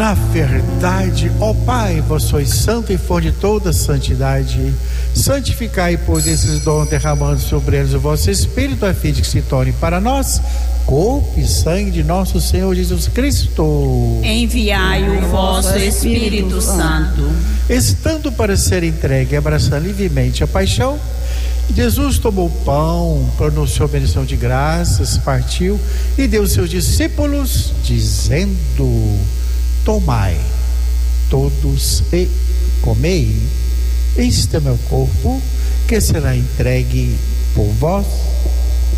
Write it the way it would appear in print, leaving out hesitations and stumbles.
Na verdade, ó Pai, vós sois santo e fonte de toda santidade. Santificai, pois, esses dons, derramando sobre eles o vosso Espírito, a fim de que se torne para nós corpo e sangue de nosso Senhor Jesus Cristo. Enviai o vosso Espírito Santo. Estando para ser entregue, abraçando livremente a paixão, Jesus tomou o pão, pronunciou a bendição de graças, partiu e deu aos seus discípulos, dizendo: tomai todos e comei, este é meu corpo, que será entregue por vós.